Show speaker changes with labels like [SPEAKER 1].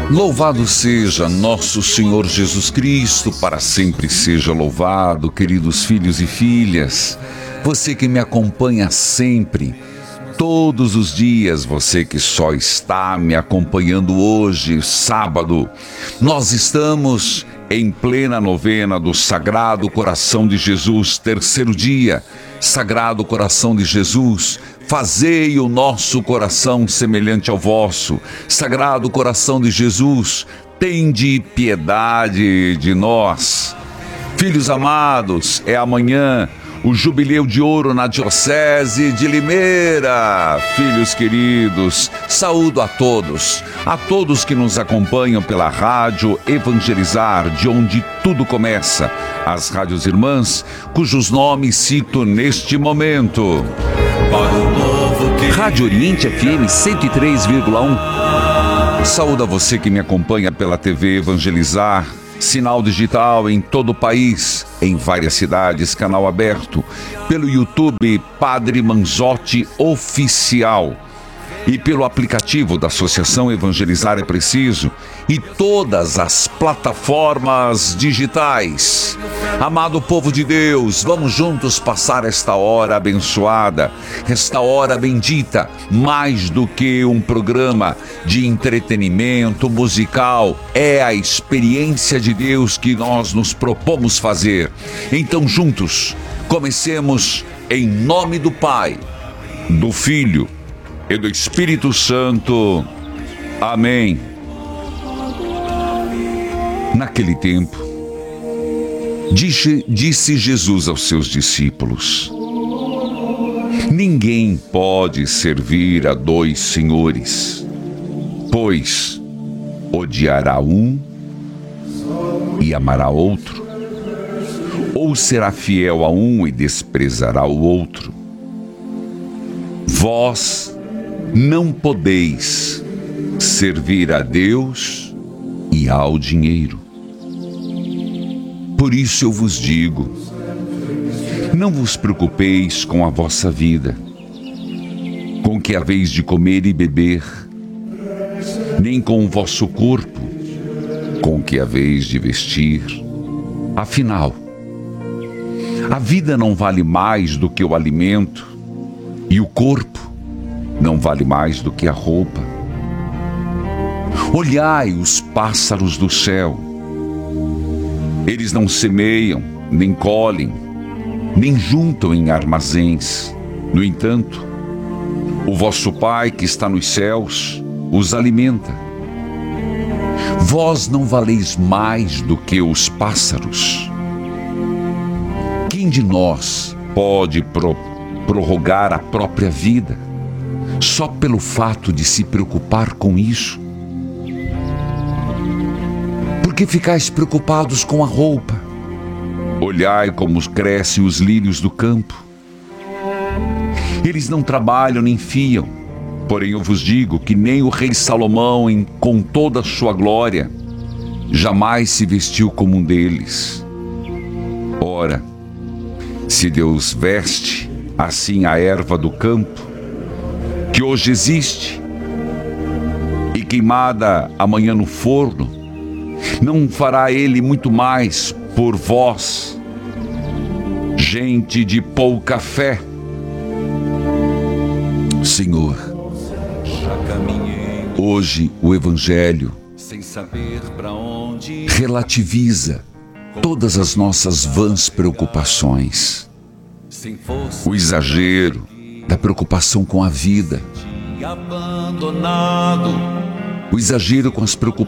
[SPEAKER 1] Louvado seja nosso Senhor Jesus Cristo, para sempre seja louvado, queridos filhos e filhas. Você que me acompanha sempre, todos os dias, você que só está me acompanhando hoje, sábado. Nós estamos em plena novena do Sagrado Coração de Jesus, terceiro dia. Sagrado Coração de Jesus, fazei o nosso coração semelhante ao vosso. Sagrado Coração de Jesus, tende piedade de nós. Filhos amados, é amanhã o Jubileu de Ouro na Diocese de Limeira. Filhos queridos, saúdo a todos que nos acompanham pela Rádio Evangelizar, de onde tudo começa, as rádios irmãs, cujos nomes cito neste momento. Rádio Oriente FM 103,1. Saúdo a você que me acompanha pela TV Evangelizar, sinal digital em todo o país, em várias cidades, canal aberto, pelo YouTube Padre Manzotti Oficial e pelo aplicativo da Associação Evangelizar é Preciso e todas as plataformas digitais. Amado povo de Deus, vamos juntos passar esta hora abençoada, esta hora bendita, mais do que um programa de entretenimento musical, é a experiência de Deus que nós nos propomos fazer. Então juntos, comecemos em nome do Pai, do Filho e do Espírito Santo. Amém. Naquele tempo, disse Jesus aos seus discípulos: ninguém pode servir a dois senhores, pois odiará um e amará outro, ou será fiel a um e desprezará o outro. Vós não podeis servir a Deus e ao dinheiro. Por isso eu vos digo, não vos preocupeis com a vossa vida, com o que haveis de comer e beber, nem com o vosso corpo, com o que haveis de vestir. Afinal, a vida não vale mais do que o alimento, e o corpo não vale mais do que a roupa. Olhai os pássaros do céu. Eles não semeiam, nem colhem, nem juntam em armazéns. No entanto, o vosso Pai que está nos céus os alimenta. Vós não valeis mais do que os pássaros. Quem de nós pode prorrogar a própria vida só pelo fato de se preocupar com isso? Por que ficais preocupados com a roupa? Olhai como crescem os lírios do campo. Eles não trabalham nem fiam, porém eu vos digo que nem o rei Salomão, com toda a sua glória, jamais se vestiu como um deles. Ora, se Deus veste assim a erva do campo, que hoje existe e queimada amanhã no forno, não fará Ele muito mais por vós, gente de pouca fé? Senhor, hoje o Evangelho relativiza todas as nossas vãs preocupações, o exagero da preocupação com a vida, o exagero com as preocupações